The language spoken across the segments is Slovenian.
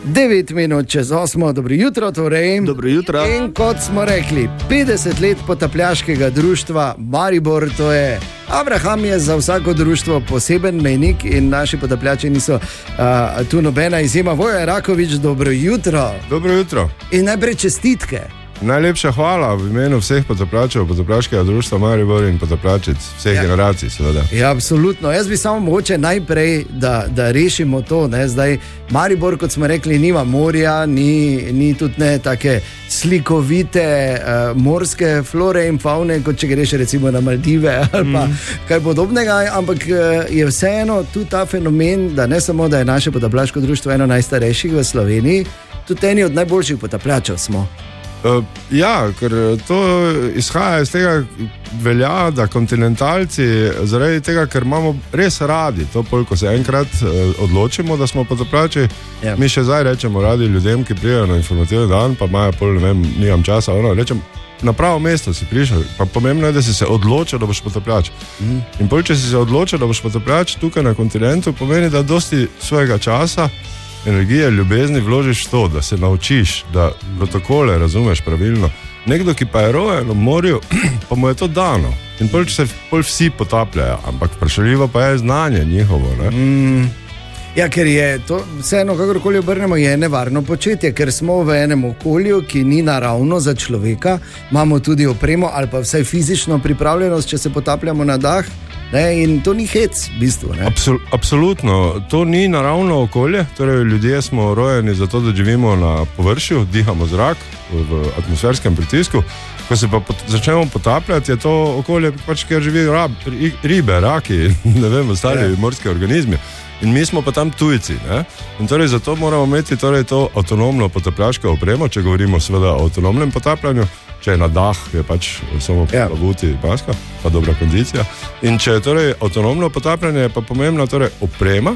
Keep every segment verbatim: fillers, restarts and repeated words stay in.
devet minut čez osmo, dobro jutro, torej. Dobro jutro. In kot smo rekli, petdeset let potapljaškega društva Maribor, to je Abraham je za vsako društvo poseben mejnik in naši potapljači niso uh, tu nobena izjema. Voja Rakovič, dobro jutro. Dobro jutro. In najprej čestitke. Najlepša hvala v imenu vseh potapljačev, potapljaškega društva Maribor in potapljačic, vseh ja. generacij, seveda. Ja, absolutno. Jaz bi samo mogoče najprej, da, da rešimo to, ne, zdaj Maribor, kot smo rekli, nima morja, ni, ni tudi ne take slikovite uh, morske flore in faune, kot če greš recimo na Maldive ali pa mm. kaj podobnega, ampak uh, je vseeno tudi ta fenomen, da ne samo, da je naše potapljaško društvo eno najstarejših v Sloveniji, tudi eni od najboljših potapljačev smo. Uh, ja, ker to izhaja iz tega, velja, da kontinentalci, zaradi tega, ker imamo res radi to, ko se enkrat uh, odločimo, da smo potapljači, ja. mi še zdaj rečemo radi ljudem, ki prijajo na informativni dan, pa imajo pol, ne vem, nimam časa, ono, rečem, na pravo mesto si prišel, pa pomembno je, da si se odločil, da boš potapljač. Mm. In pol, če si se odločil, da boš potapljač tukaj na kontinentu, pomeni, da dosti svojega časa, energije, ljubezni vložiš v to, da se naučiš, da protokole razumeš pravilno. Nekdo, ki pa je rojen v morju, pa mu je to dano. In pol, če se pol vsi potapljajo, ampak vprašljivo pa je znanje njihovo. Ne? Mm. Ja, ker je to, vseeno, kakorkoli obrnemo, je nevarno početje, ker smo v enem okolju, ki ni naravno za človeka, imamo tudi opremo ali pa vsaj fizično pripravljenost, če se potapljamo na dah. Ne, in to ni hec, v bistvu. Ne? Absol, absolutno, to ni naravno okolje, torej ljudje smo rojeni zato, da živimo na površju, dihamo zrak v atmosferskem pritisku. Ko se pa pot, začnemo potapljati, je to okolje, pač, kjer živijo rab, ribe, raki, ne vem, ostali ja. morski organizmi. In mi smo pa tam tujci. Ne? In torej zato moramo imeti torej to avtonomno potapljaško opremo, če govorimo seveda o avtonomnem potapljanju. Če je na dah, je pač samo ja. plavuti paska, pa dobra kondicija. In če je torej avtonomno potapljanje, je pa pomembna torej oprema,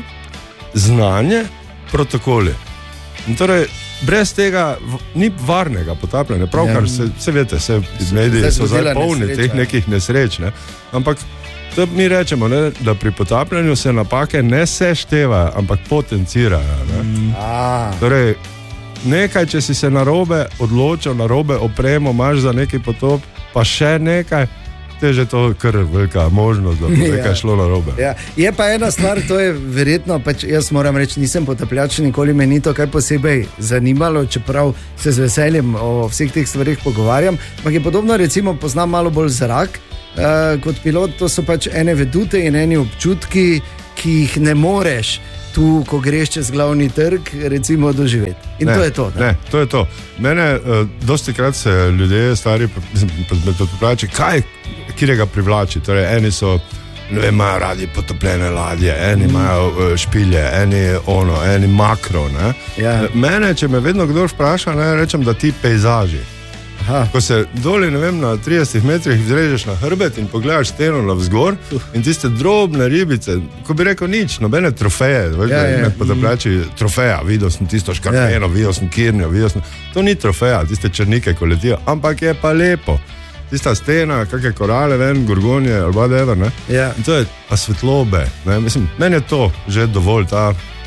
znanje, protokoli. In torej brez tega v, ni varnega potapljanja, pravkar ja. se, se vete, se mediji so zdaj polni nesreča. Teh nekih nesreč, ne? Ampak to mi rečemo, ne, da pri potapljanju se napake ne seštevajo, ampak potencirajo. Ne? Mm. Torej, nekaj, če si se narobe odločil, narobe opremo, imaš za neki potop, pa še nekaj, te je že to kar velika možnost, da bo ja. nekaj šlo narobe. Ja. Je pa ena stvar, to je verjetno, pač jaz moram reči, nisem potapljač, nikoli me ni to kaj posebej zanimalo, čeprav se z veseljem o vseh teh stvarih pogovarjam, ampak je podobno, recimo, poznam malo bolj zrak, uh, kot pilot, to so pač ene vedute in eni občutki, ki jih ne moreš tu, ko greš čez glavni trg, recimo doživeti. In ne, to je to. Ne? Ne, to je to. Mene, uh, dosti krat se ljudje, stari potapljači, kaj, kjerega privlači. Torej, eni so, ne vem, imajo radi potopljene ladje, eni imajo mm. špilje, eni ono, eni makro. Ne? Ja. Mene, če me vedno kdo vpraša, ne, rečem, da ti pejzaži. Aha. Ko se doli, ne vem, na tridesetih metrih zrežeš na hrbet in pogledaš steno navzgor uh. in tiste drobne ribice, ko bi rekel nič, nobene trofeje, veš, ja, ja. potapljači trofeja, videl sem tisto škarpeno, ja. videl sem kirnjo, videl sem, to ni trofeja, tiste črnike, ko letijo, ampak je pa lepo. Tista stena, kakšne korale, ven, gorgonje, ali whatever, ne? Ja. In to je pa svetlobe, ne? Mislim, meni je to že dovolj, ta...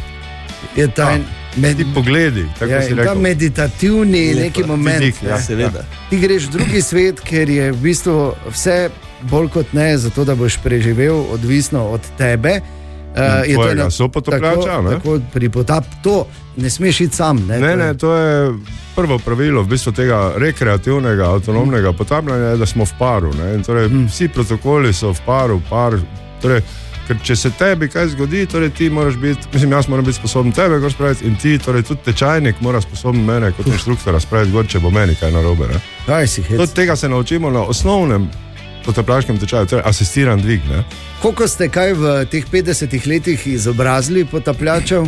Je ta... Med... Ti pogledi, tako ja, si rekel. Ta meditativni neki moment. Fizik, ja, seveda. Ti greš v drugi svet, ker je v bistvu vse bolj kot ne, zato da boš preživel, odvisno od tebe. Uh, je tvojega to sopotapljača, ne? Tako pri potap to, ne smeš iti sam. Ne, ne, to, ne je... to je prvo pravilo v bistvu tega rekreativnega, avtonomnega mm. potapljanja, da smo v paru. Ne? In torej, mm. vsi protokoli so v paru, par, torej, ker če se tebi kaj zgodi, torej ti moraš biti, mislim, jaz moram biti sposoben tebe gor spraviti in ti, torej tudi tečajnik mora sposoben mene kot inštruktora spraviti gor, če bo meni kaj narobe. Ne? Kaj si hec? Tega se naučimo na osnovnem potapljaškem tečaju, torej asistiran dvig. Ne? Koliko ste kaj v teh petdesetih letih izobrazili potapljačev?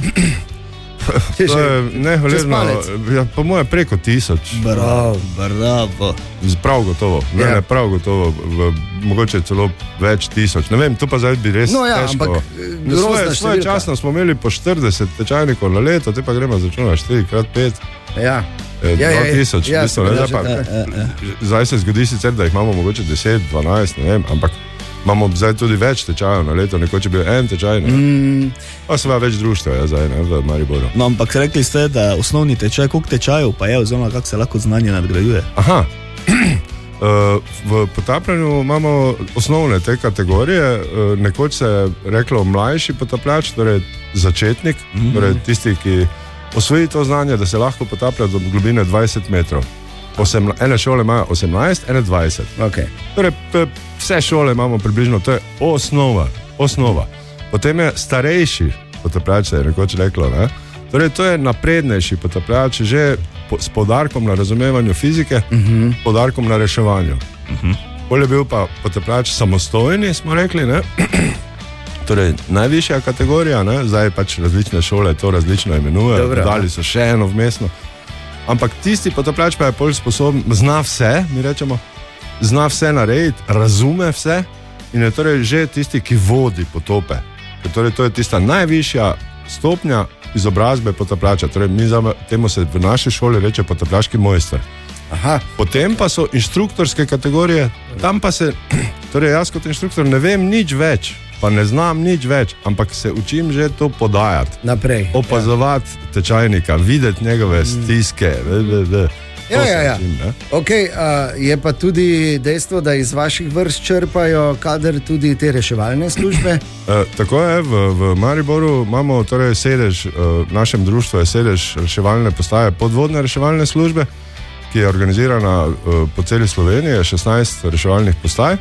To je neholedno, ja, po moje preko tisoč. Bravo, bravo. Prav gotovo, ne, ja. ne, prav gotovo, v, mogoče celo več tisoč. Ne vem, to pa zdaj bi res no, ja, težko. Svoje, svoje časno smo imeli po štirideset tečajnikov na leto, te pa gremo začunati štiri krat pet. Ja. E, ja, dva tisoč, ja, bistvo, ja, ne, pa, ja, ja. Zdaj se zgodi sicer, da jih imamo mogoče deset, dvanajst, ne vem, ampak Imamo zdaj tudi več tečajev na leto, nekoč je bil en tečaj, ne? Mm. Pa seveda več društva je zdaj, ne, v Mariboru. No, ampak rekli ste, da je osnovni tečaj, koliko tečajev pa je, oziroma kako se lahko znanje nadgrajuje? Aha. V potapljanju imamo osnovne te kategorije, nekoč se je reklo mlajši potapljač, torej začetnik, mm-hmm. torej tisti, ki osvoji to znanje, da se lahko potaplja do globine dvajset metrov. Osem, ene šole imajo osemnajst, ene dvajset. Okay. Torej, vse šole imamo približno, to je osnova, osnova. Potem je starejši potapljač, se je nekoč reklo, ne? Torej, to je naprednejši potapljač, že po, s poudarkom na razumevanju fizike, uh-huh. poudarkom na reševanju. Uh-huh. Bolj je bil pa potapljač samostojni, smo rekli, ne? Torej, najvišja kategorija, ne? Zdaj pač različne šole to različno imenujejo, dodali so še eno vmesno. Ampak tisti potapljač pa je bolj sposoben, zna vse, mi rečemo, zna vse narediti, razume vse in je torej že tisti, ki vodi potope. Torej, to je tista najvišja stopnja izobrazbe potapljača. Torej, mi za, temu se v naši šoli reče potapljaški mojster. Aha. Potem pa so inštruktorske kategorije, tam pa se, torej jaz kot inštruktor ne vem nič več, pa ne znam nič več, ampak se učim že to podajati. Naprej. Opazovati ja. tečajnika, videti njegove stiske. V, v, v. Ja, ja, ja. Učim, okay, uh, je pa tudi dejstvo, da iz vaših vrst črpajo kader tudi te reševalne službe? E, tako je, v, v Mariboru imamo torej sedež, v našem društvu je sedež reševalne postaje podvodne reševalne službe, ki je organizirana po celi Sloveniji, šestnajst reševalnih postaj.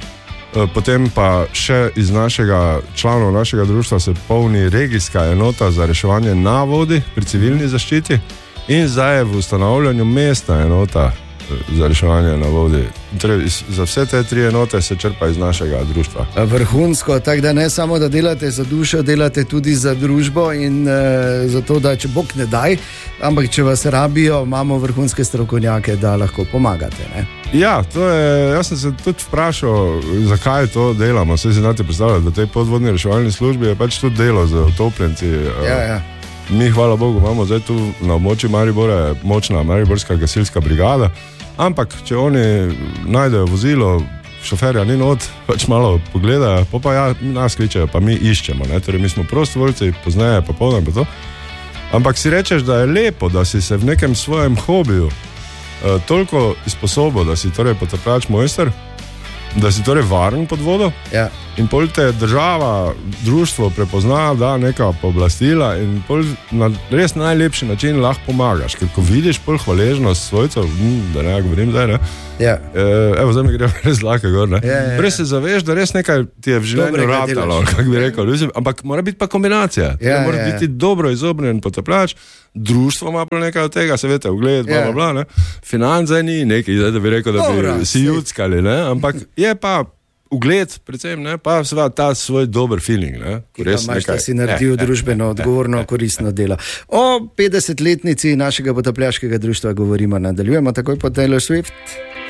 Potem pa še iz našega članov našega društva se polni regijska enota za reševanje na vodi pri civilni zaščiti. In zdaj je v ustanovljanju mesta enota za reševanje na vodi. Torej, za vse te tri enote se črpa iz našega društva. Vrhunsko, tako da ne samo, da delate za dušo, delate tudi za družbo in e, za to, da če Bog ne daj, ampak če vas rabijo, imamo vrhunske strokovnjake, da lahko pomagate. Ne? Ja, to je, jaz sem se tudi vprašal, zakaj to delamo. Saj si znate predstavljati, da v tej podvodni reševalni službi je pač tudi delo z utopljenci. Ja, ja. Mi, hvala Bogu, imamo zdaj tu na območju Maribora močna mariborska gasilska brigada, ampak če oni najdejo vozilo, šoferja ni not, pač malo pogledajo, pa pa ja, nas kličejo, pa mi iščemo, ne? Torej mi smo prostovoljci, pozneje pa polno pa to. Ampak si rečeš, da je lepo, da si se v nekem svojem hobiju uh, toliko izposobil, da si torej potapljač mojster, da si torej varen pod vodo. Ja. In pol te država, društvo prepozna, da neka pooblastila in pol na res najlepši način lahko pomagaš, ker ko vidiš pol hvaležnost svojcev, hm, da ne govorim zdaj, ne, ja. e, evo, zdaj mi gre res laka gor, ne, ja, ja, ja. Res se zaveš, da res nekaj ti je v življenju ratalo, kako bi rekel, ljubim, ampak mora biti pa kombinacija, ja, mora ja, biti ja. dobro izobrnen potapljač, društvo ima pa nekaj od tega, se vete, ugled, bla, ja. bla, bla, ne, finance ni nekaj, zdaj, da bi rekel, da bi Dobra, si juckali, ne, ampak je pa ugled, predvsem, ne, pa seveda ta svoj dober feeling, ne, ki ga imaš, da si naredil ne, družbeno, ne, odgovorno, ne, koristno delo. O petdesetletnici našega potapljaškega društva govorimo, nadaljujemo takoj po Taylor Swift.